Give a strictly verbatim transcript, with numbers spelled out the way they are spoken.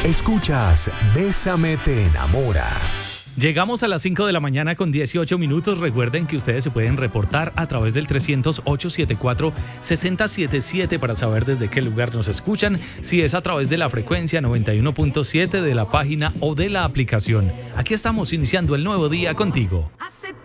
Escuchas Bésame te enamora. Llegamos a las cinco de la mañana con dieciocho minutos. Recuerden que ustedes se pueden reportar a través del trescientos ocho setenta y cuatro sesenta setenta y siete para saber desde qué lugar nos escuchan, si es a través de la frecuencia noventa y uno punto siete de la página o de la aplicación. Aquí estamos iniciando el nuevo día contigo.